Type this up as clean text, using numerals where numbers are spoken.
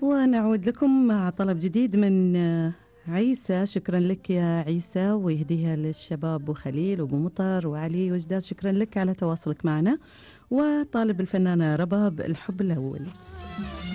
ونعود لكم مع طلب جديد من عيسى. شكرا لك يا عيسى، ويهديها للشباب وخليل وابو مطر وعلي وجداد. شكرا لك على تواصلك معنا. وطالب الفنانة رباب الحب الأول.